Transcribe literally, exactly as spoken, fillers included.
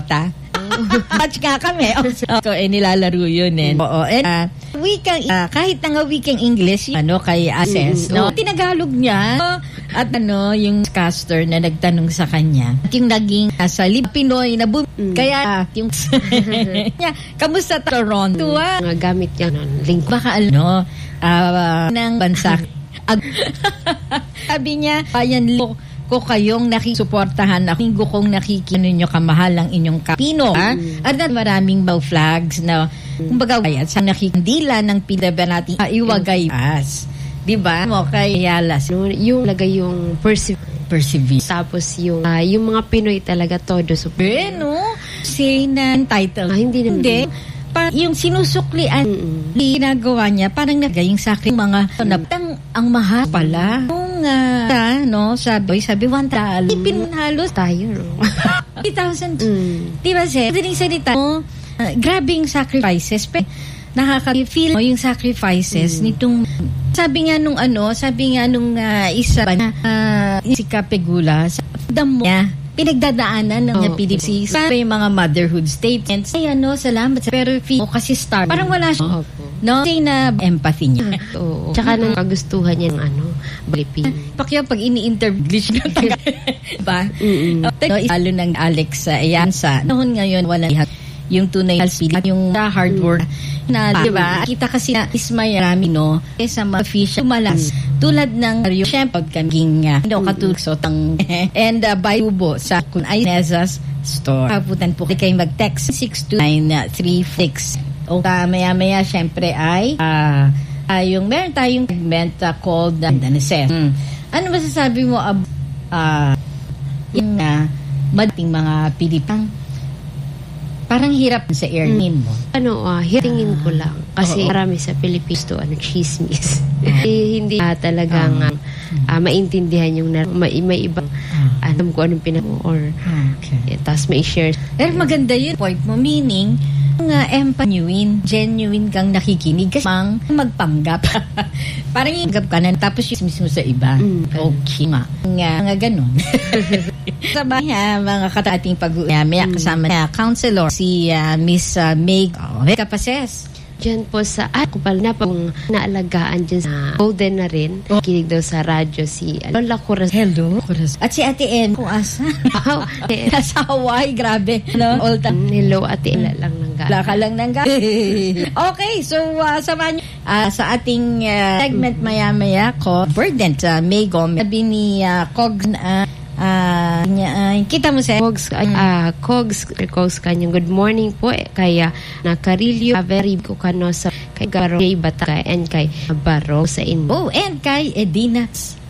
bata. At nga kami. So, eh, nilalaro yun eh. Oo. And, uh, wikang, uh, kahit na nga wikang English, ano, kay Access, mm-hmm. no? Tinagalog niya. At ano, yung caster na nagtanong sa kanya. At yung naging uh, sa Lib Pinoy na bum- mm. Kaya, uh, yung yeah, kamusta Toronto? Mm. Mga gamit yan. Link. Baka ano, uh, ng bansa. Sabi niya, ayan, lo, ko kayong nakisuportahan ako, linggo kong nakikino nyo kamahal ang inyong kapino. Mm. At na maraming bow flags na, mm. kumbaga, at sa nakikindila ng pinaba natin, uh, iwagay as. Diba? Mo kay Yalas. No, yung lagay yung perseverance. Persevere. Tapos yung, uh, yung mga Pinoy talaga todo. Super. Eh, no? Say na title. Ah, hindi naman. Hindi. Parang yung sinusuklian, mm-mm. ginagawa niya, parang nagaying sa akin mga naptang ang mahal pala. Yung, uh, no, sabi, sabi, one thousand. Ipinhalos tayo, no? three thousand. Mm. Diba, sir? Dining salita mo, uh, grabing sacrifices, pero nakaka-feel mo yung sacrifices mm. nitong, sabi nga nung ano, sabi nga nung uh, isa na, uh, si Kapegula, sa damo niya, pinagdadaanan ng oh, P D C sa yung mga motherhood statements. Ay ano, salamat. Pero feel ko kasi star. Parang wala siya. Oh, no? Say na empathy niya. Oo. Tsaka nang kagustuhan niya ng ano, Pilipino. Pakya pag ini-English na taga. Diba? No, lalo ng Alex uh, Ayansa. Noon ngayon, wala yung tunay yung hard work na, di ba? Kita kasi na ismayarami, no? Sa mga fish, malas. Mm. Tulad ng yung syempre, kaming uh, no, katugsot ang and uh, by ubo sa kung ay Nezas store. Kaputan po kayo mag-text six two nine three six. O uh, maya-maya, syempre ay uh, uh, yung meron tayong segment uh, called uh, Daneses. Mm. Ano masasabi mo ab uh, yung uh, madating mga Pilipang parang hirap sa airline mo. Ano, uh, hiringin ko lang. Kasi oh, oh. marami sa Pilipinas to, ano, chismis. eh, hindi uh, talagang uh, uh, maintindihan yung nar- may, may ibang uh, alam ko anong pinag- or okay. eh, tapos may share. Pero maganda yun. Point mo, meaning nga uh, empathy, genuine kang nakikinig kasi mang magpanggap. Parang yung gap ka na tapos yung mismo sa iba. Mm. Okay nga. Nga, nga ganun. Sabay ha, mga katating pag-uumaya mm. kasama na counselor si uh, Miss uh, Meg oh, Capaces. Diyan po sa ako pala na pong naalagaan dyan sa Golden na rin. Oh. Kinig daw sa radyo si Lola Corazon. Hello, Corazon. At si Ate M. Kung asa. Oh, nasa Hawaii, grabe. No? All time. Hello, Ate M. lang nang gala. Wala ka lang nang gala. Okay, so uh, samahan niyo uh, sa ating uh, segment maya-maya ko. Burden sa uh, May Gomez. Sabi ni uh, Cogs uh, Ah, uh, uh, kita mo sa Cogs, uh, Cogs, Cogs kanyang good morning po eh, kaya nakarilyo uh, very ko kano sa kay Garo kay Bataka and kay Baro sa inyo. Oh, and kay Edina